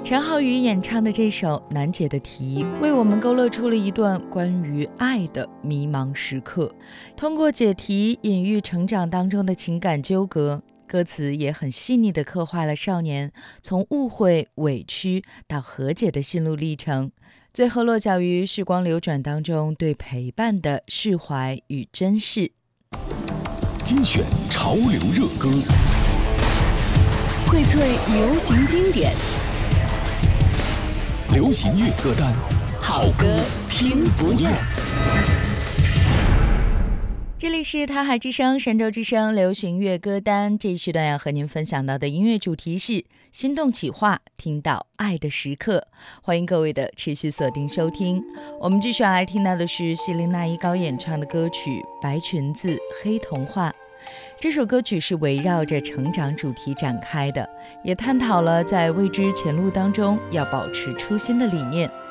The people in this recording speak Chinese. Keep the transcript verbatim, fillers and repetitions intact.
陈浩宇演唱的这首《难解的题》为我们勾勒出了一段关于爱的迷茫时刻，通过解题隐喻成长当中的情感纠葛，歌词也很细腻地刻画了少年从误会、委屈到和解的心路历程，最后落脚于时光流转当中对陪伴的释怀与珍视。 精选潮流热歌， 荟萃流行经典， 流行乐歌单， 好歌听不厌。 这里是台海之声、神州之声流行乐歌单，这一时段要和您分享到的音乐主题是心动企划，听到爱的时刻。欢迎各位的持续锁定收听。我们继续来听到的是希林娜依高演唱的歌曲《白裙子黑童话》。这首歌曲是围绕着成长主题展开的，也探讨了在未知前路当中要保持初心的理念。